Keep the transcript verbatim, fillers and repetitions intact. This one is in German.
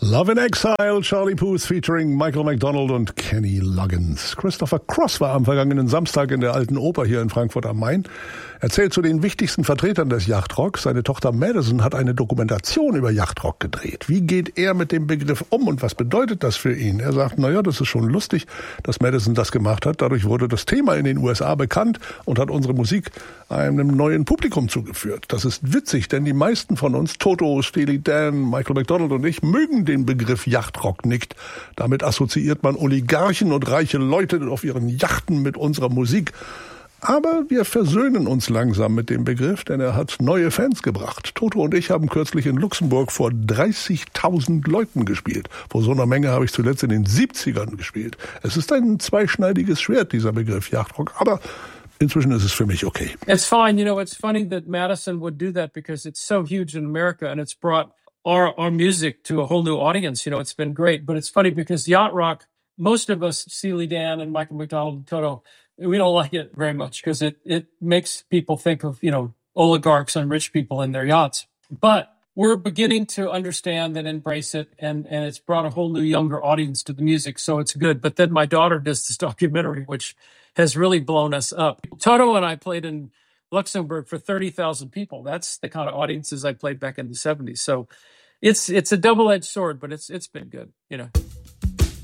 Love in Exile, Charlie Puth featuring Michael McDonald und Kenny Loggins. Christopher Cross war am vergangenen Samstag in der Alten Oper hier in Frankfurt am Main. Er zählt zu den wichtigsten Vertretern des Yachtrock. Seine Tochter Madison hat eine Dokumentation über Yachtrock gedreht. Wie geht er mit dem Begriff um und was bedeutet das für ihn? Er sagt, naja, das ist schon lustig, dass Madison das gemacht hat. Dadurch wurde das Thema in den U S A bekannt und hat unsere Musik einem neuen Publikum zugeführt. Das ist witzig, denn die meisten von uns, Toto, Steely Dan, Michael McDonald und ich, mögen den Begriff Yachtrock nicht. Damit assoziiert man Oligarchen und reiche Leute auf ihren Yachten mit unserer Musik. Aber wir versöhnen uns langsam mit dem Begriff, denn er hat neue Fans gebracht. Toto und ich haben kürzlich in Luxemburg vor dreißigtausend Leuten gespielt. Vor so einer Menge habe ich zuletzt in den siebzigern gespielt. Es ist ein zweischneidiges Schwert, dieser Begriff Yachtrock, aber inzwischen ist es für mich okay. It's fine. You know, it's funny that Madison would do that because it's so huge in America and it's brought our, our music to a whole new audience. You know, it's been great. But it's funny because yacht rock, most of us, Steely Dan and Michael McDonald and Toto, we don't like it very much because it, it makes people think of, you know, oligarchs and rich people in their yachts. But we're beginning to understand and embrace it, and, and it's brought a whole new younger audience to the music, so it's good. But then my daughter does this documentary, which has really blown us up. Toto and I played in Luxembourg for thirty thousand people. That's the kind of audiences I played back in the seventies. So it's it's a double-edged sword, but it's it's been good, you know.